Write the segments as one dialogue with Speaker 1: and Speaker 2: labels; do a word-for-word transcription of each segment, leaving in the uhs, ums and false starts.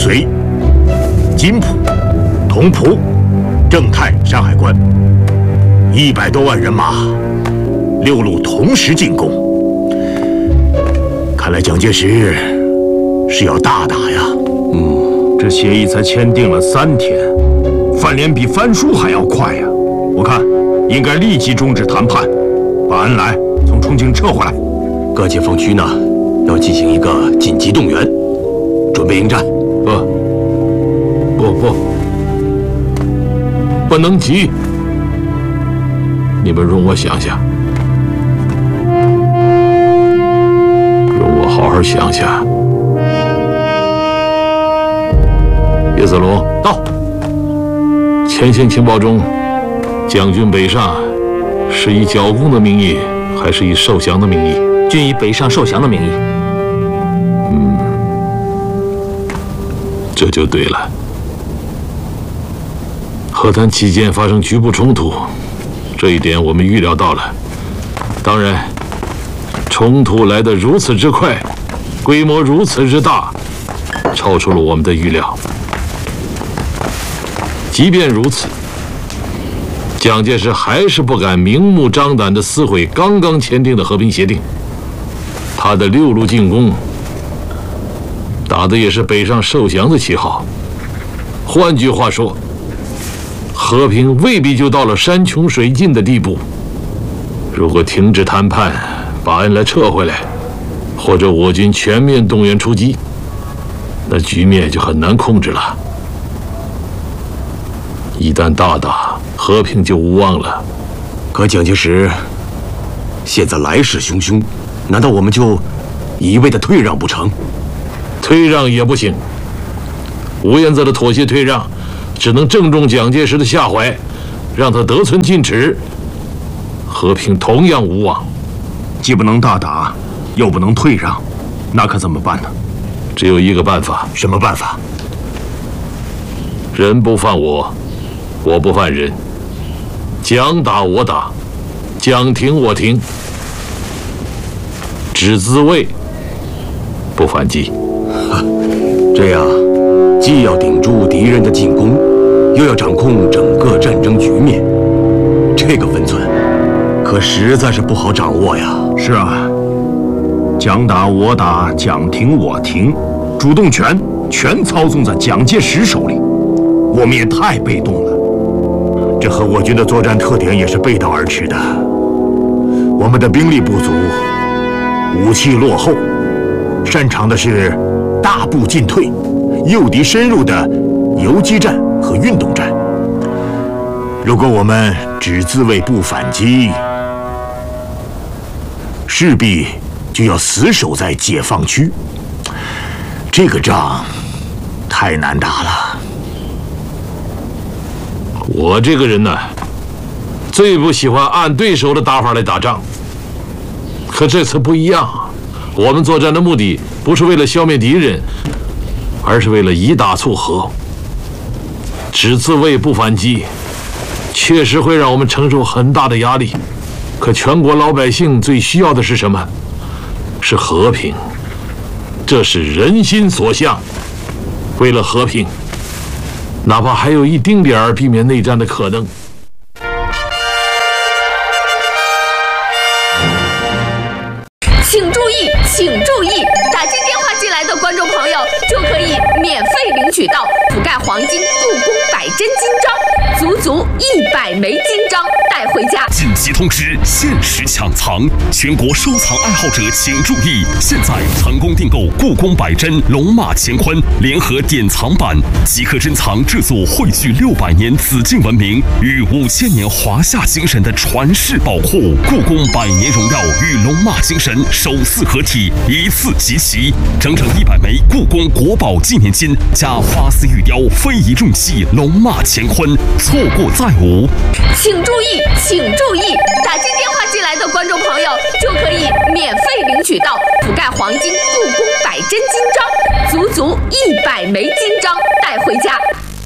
Speaker 1: 绥、金浦、同蒲、正太山海关，一百多万人马，六路同时进攻。看来蒋介石是要大打呀。
Speaker 2: 嗯，这协议才签订了三天，翻脸比翻书还要快呀！我看应该立即终止谈判，把恩来从重庆撤回来。
Speaker 3: 各解放区呢，要进行一个紧急动员，准备迎战。
Speaker 4: 不，不不，不能急。你们容我想想，容我好好想想。叶子龙
Speaker 2: 到。
Speaker 4: 前线情报中，蒋军北上是以剿共的名义，还是以受降的名义？
Speaker 5: 均以北上受降的名义。
Speaker 4: 嗯，这就对了。和谈期间发生局部冲突，这一点我们预料到了。当然，冲突来得如此之快，规模如此之大，超出了我们的预料。即便如此，蒋介石还是不敢明目张胆地撕毁刚刚签订的和平协定。他的六路进攻，打的也是北上受降的旗号。换句话说，和平未必就到了山穷水尽的地步。如果停止谈判，把恩来撤回来，或者我军全面动员出击，那局面就很难控制了。一旦大打，和平就无望了。
Speaker 3: 可蒋介石现在来势汹汹，难道我们就一味的退让不成？
Speaker 4: 退让也不行。无原则的妥协退让，只能正中蒋介石的下怀，让他得寸进尺，和平同样无望。
Speaker 2: 既不能大打，又不能退让，那可怎么办呢？
Speaker 4: 只有一个办法。
Speaker 1: 什么办法？
Speaker 4: 人不犯我，我不犯人。蒋打我打，蒋停我停，只自卫，不反击。
Speaker 3: 这样，既要顶住敌人的进攻，又要掌控整个战争局面，这个分寸可实在是不好掌握呀。
Speaker 2: 是啊，蒋打我打，蒋停我停，主动权全操纵在蒋介石手里，我们也太被动了。
Speaker 1: 这和我军的作战特点也是背道而驰的。我们的兵力不足，武器落后，擅长的是大步进退、诱敌深入的游击战和运动战。如果我们只自卫不反击，势必就要死守在解放区，这个仗太难打了。
Speaker 4: 我这个人呢，最不喜欢按对手的打法来打仗。可这次不一样，我们作战的目的不是为了消灭敌人，而是为了以打促和。只自卫不反击，确实会让我们承受很大的压力。可全国老百姓最需要的是什么？是和平，这是人心所向。为了和平，哪怕还有一丁点儿避免内战的可能。
Speaker 6: 请注意，请注意！打进电话进来的观众朋友就可以免费领取到覆盖黄金故宫百针金章，足足一百枚金章带回家。
Speaker 7: 紧急通知，限时抢藏，全国收藏爱好者请注意！现在成功订购故宫百针龙马乾坤联合典藏版，即可珍藏这座汇聚六百年紫禁文明与五千年华夏精神的传世宝库。故宫百年荣耀与龙马精神首次合体，一次集齐，整整一百枚故宫国宝纪念金加花丝玉雕非遗重器龙马乾坤，错过再无。
Speaker 6: 请注意，请注意！打进电话进来的观众朋友就可以免费领取到覆盖黄金故宫百针金章，足足一百枚金章带回家。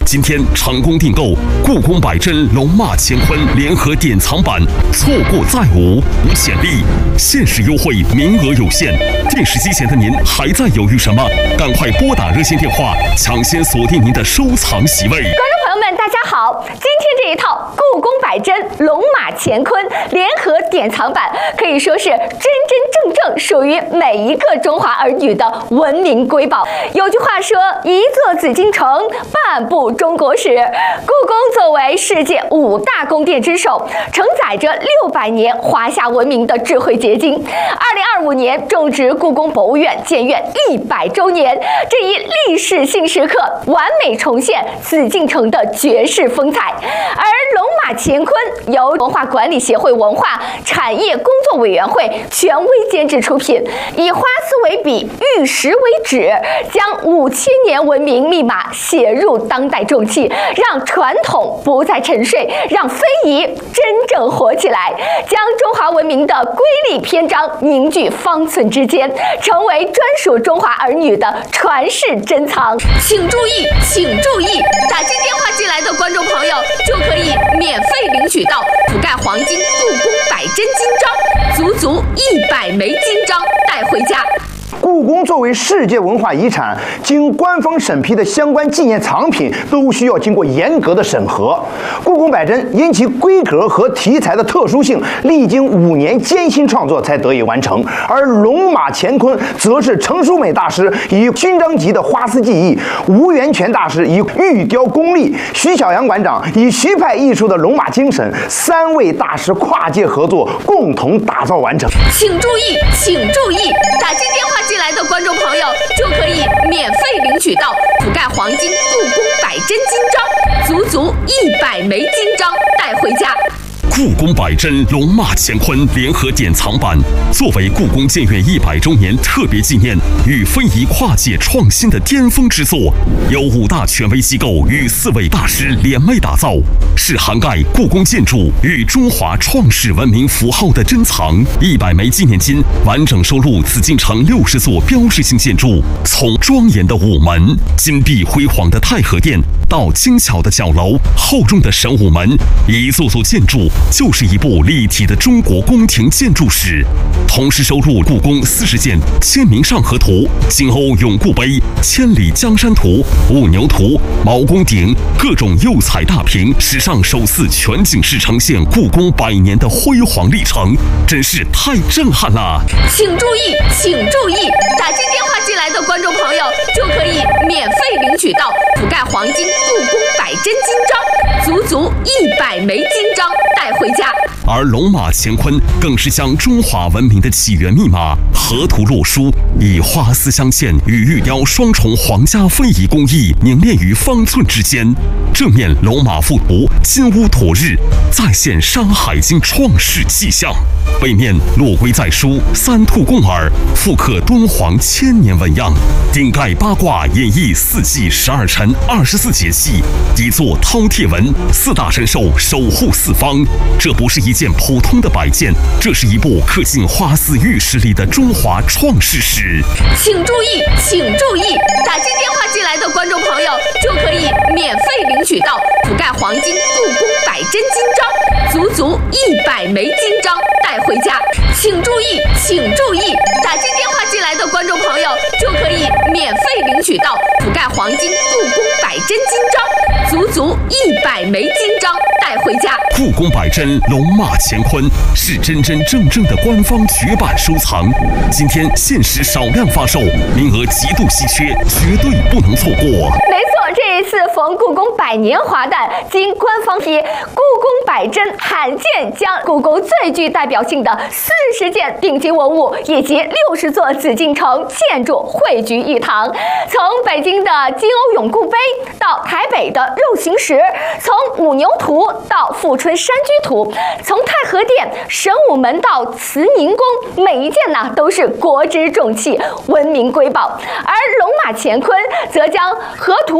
Speaker 7: 今天成功订购故宫百珍龙马乾坤联合典藏版，错过再无，无潜力，限时优惠，名额有限。电视机前的您还在犹豫什么？赶快拨打热线电话，抢先锁定您的收藏席位。
Speaker 6: 观众朋友们，大家好！今天这一套故宫百珍龙马乾坤联合典藏版，可以说是真真正正属于每一个中华儿女的文明瑰宝。有句话说：“一座紫禁城，半部中国史。”故宫作为世界五大宫殿之首，承载着六百年华夏文明的智慧结晶。二零二五年正值故宫博物院建院一百周年，这一历史性时刻，完美重现紫禁城的绝世风采。而龙马乾坤由文化管理协会文化产业工作委员会权威监制出品，以花丝为笔，玉石为纸，将五千年文明密码写入当代重器，让传统不再沉睡，让非遗真正活起来，将中华文明的瑰丽篇章凝聚方寸之间，成为专属中华儿女的传世珍藏。请注意，请注意，打进电话进来的观众朋友就可以免费领取到覆盖黄金故宫百珍金章，足足一百枚金章带回家。
Speaker 5: 故宫作为世界文化遗产，经官方审批的相关纪念藏品都需要经过严格的审核。故宫百珍因其规格和题材的特殊性，历经五年艰辛创作才得以完成。而龙马乾坤则是程淑美大师以勋章级的花丝技艺，吴元泉大师以玉雕功力，徐小阳馆长以徐派艺术的龙马精神，三位大师跨界合作，共同打造完成。
Speaker 6: 请注意，请注意，打进电话进来的观众朋友就可以免费领取到覆盖黄金故宫百珍金章，足足一百枚金章带回家。
Speaker 7: 故宫百珍龙马乾坤联合典藏版作为故宫建院一百周年特别纪念与非遗跨界创新的巅峰之作，由五大权威机构与四位大师联袂打造，是涵盖故宫建筑与中华创世文明符号的珍藏。一百枚纪念金完整收录紫禁城六十座标志性建筑，从庄严的午门、金碧辉煌的太和殿到精巧的角楼、厚重的神武门，一座座建筑就是一部立体的中国宫廷建筑史。同时收录故宫四十件《清明上河图》、金瓯永固碑、千里江山图、雾牛图、毛公鼎各种釉彩大屏，史上首次全景式呈现故宫百年的辉煌历程，真是太震撼了！
Speaker 6: 请注意，请注意，打进电话进来的观众朋友就可以免费领取到覆盖黄金故宫百珍金章，足足一百枚金章带回家。
Speaker 7: 而龙马乾坤更是将中华文明的起源密码河图洛书，以花丝镶嵌与玉雕双重皇家非遗工艺凝练于方寸之间。正面龙马附图金乌陀日，再现《山海经》创世迹象；背面落龟在书三兔共耳，复刻敦煌千年纹样。顶盖八卦演绎四季十二辰二十四节气，底座饕餮纹，四大神兽守护四方。这不是一件普通的摆件，这是一部刻进花丝玉石里的中华创世史。
Speaker 6: 请注意，请注意，打进电话进来的观众朋友就可以免费领取到覆盖黄金故宫百珍金章，足足一百枚金章带回家。请注意，请注意，打进电话进来的观众朋友就可以免费领取到覆盖黄金故宫百珍金章，足足一百枚金章带回家。
Speaker 7: 故宫百珍龙马乾坤是真真正正的官方绝版收藏，今天限时少量发售，名额极度稀缺，绝对不能错过。
Speaker 6: 没错，这一次逢故宫百年华诞，经官方批，故宫百珍罕见将故宫最具代表性的四十件顶级文物以及六十座紫禁城建筑汇聚一堂。从北京的金瓯永固碑到台北的肉形石，从五牛图到富春山居图，从太和殿、神武门到慈宁宫，每一件呢都是国之重器，文明瑰宝。而龙马乾坤则将河图洛书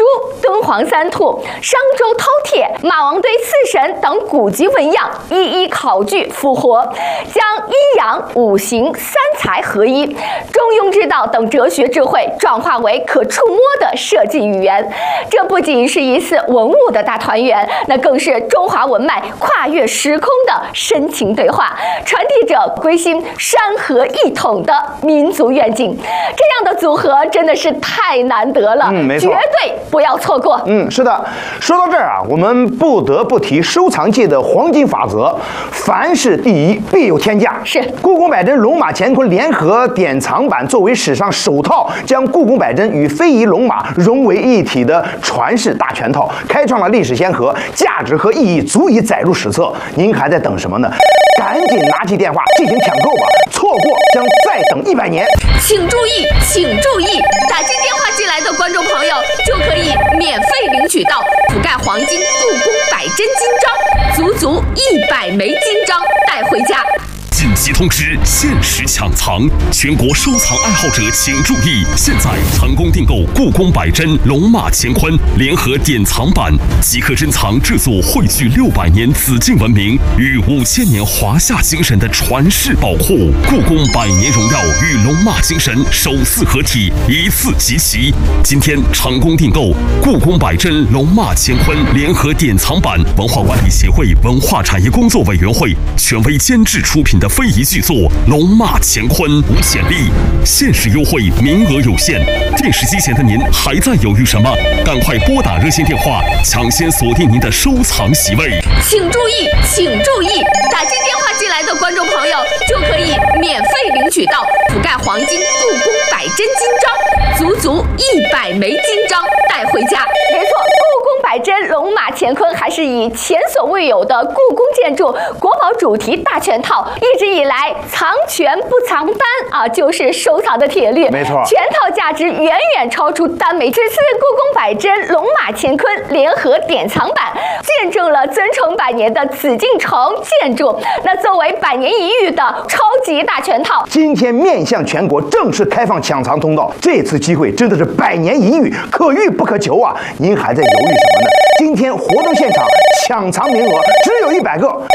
Speaker 6: 敦煌三兔、商周饕餮、马王堆四神等古籍纹样一一考据复活，将阴阳、五行、三才合一、中庸之道等哲学智慧转化为可触摸的设计语言。这不仅是一次文物的大团圆，那更是中华文脉跨越时空的深情对话，传递着归心山河一统的民族愿景。这样的组合真的是太难得了，
Speaker 5: 嗯，没错，
Speaker 6: 绝对不要错过。
Speaker 5: 嗯，是的。说到这儿啊，我们不得不提收藏界的黄金法则：凡事第一，必有天价。
Speaker 6: 是
Speaker 5: 故宫百珍龙马乾坤联合典藏版作为史上首套将故宫百珍与非遗龙马融为一体的传世大全套，开创了历史先河，价值和意义足以载入史册。您还在等什么呢？赶紧拿起电话进行抢购吧，错过将再等一百年。
Speaker 6: 请注意，请注意，打进电话进来的观众朋友就可以免费领取到覆盖黄金故宫百珍金章，足足一百枚金章带回家。
Speaker 7: 紧急通知：限时抢藏，全国收藏爱好者请注意！现在成功订购故宫百珍龙马乾坤联合典藏版，即刻珍藏制作汇聚六百年紫禁文明与五千年华夏精神的传世宝库。故宫百年荣耀与龙马精神首次合体，一次集齐。今天成功订购故宫百珍龙马乾坤联合典藏版，文化管理协会文化产业工作委员会权威监制出品的非遗巨作《龙马乾坤》无潜力，限时优惠，名额有限。电视机前的您还在犹豫什么？赶快拨打热线电话，抢先锁定您的收藏席位。
Speaker 6: 请注意，请注意，打进电话进来的观众朋友就可以免费领取到覆盖黄金故宫百珍金章，足足一百枚金章带回家。没错，故宫百珍龙马乾坤还是以前所未有的故宫建筑国宝主题大全套，一直以来藏全不藏单啊，就是收藏的铁律。
Speaker 5: 没错，
Speaker 6: 全套价值远远超出单枚。这次故宫百珍龙马乾坤联合典藏版见证了尊崇百年的紫禁城建筑，那作为百年一遇的超级大全套，
Speaker 5: 今天面向全国正式开放抢藏通道，这次机会真的是百年一遇，可遇不可求啊！您还在犹豫什么呢？今天活动现场抢藏名额只有一百个，